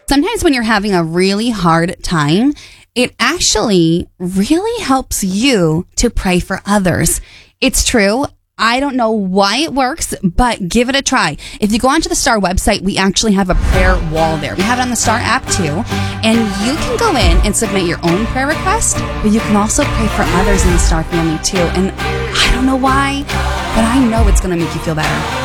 Sometimes when you're having a really hard time, it actually really helps you to pray for others. It's true. I don't know why it works, but give it a try. If you go onto the Star website, we actually have a prayer wall there. We have it on the Star app too. And you can go in and submit your own prayer request, but you can also pray for others in the Star family too. And I don't know why, but I know it's going to make you feel better.